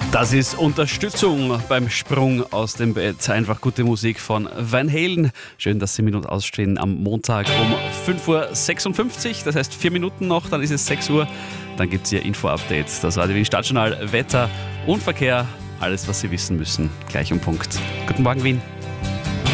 Das ist Unterstützung beim Sprung aus dem Bett. Einfach gute Musik von Van Halen. Schön, dass Sie mit uns ausstehen am Montag um 5.56 Uhr. Das heißt 4 Minuten noch, dann ist es 6 Uhr. Dann gibt es Ihr Info-Update. Das Radio Wien Stadtjournal, Wetter und Verkehr. Alles, was Sie wissen müssen, gleich um Punkt. Guten Morgen, Wien.